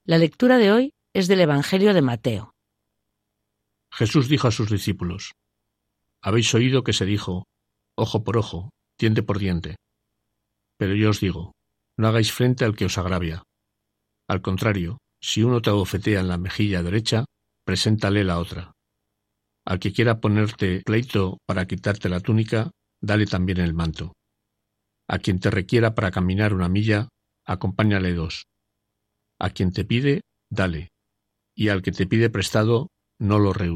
La lectura de hoy es del Evangelio de Mateo. Jesús dijo a sus discípulos: Habéis oído que se dijo, ojo por ojo, diente por diente. Pero yo os digo, no hagáis frente al que os agravia. Al contrario, si uno te abofetea en la mejilla derecha, preséntale la otra. Al que quiera ponerte pleito para quitarte la túnica, dale también el manto. A quien te requiera para caminar 1 milla, acompáñale 2. A quien te pide, dale, y al que te pide prestado, no lo rehúses.